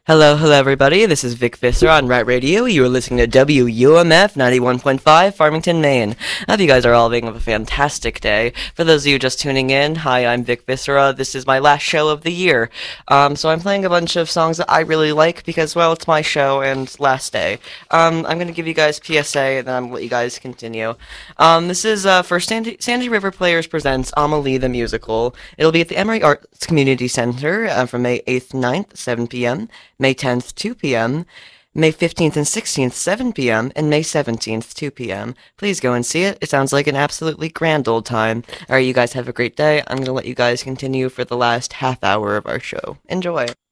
Hello, everybody. This is Vic Visser on Rat Radio. You are listening to WUMF 91.5, Farmington, Maine. I hope you guys are all having a fantastic day. For those of you just tuning in, hi, I'm Vic Viscera. This is my last show of the year. So I'm playing a bunch of songs that I really like because, well, it's my show and last day. I'm going to give you guys PSA and then I'm going to let you guys continue. This is for Sandy River Players presents Amelie the Musical. It'll be at the Emory Arts Community Center from May 8th, 9th, 7 p.m., May 10th, 2 p.m., May 15th and 16th, 7 p.m., and May 17th, 2 p.m. Please go and see it. It sounds like an absolutely grand old time. Alright, you guys have a great day. I'm going to let you guys continue for the last half hour of our show. Enjoy.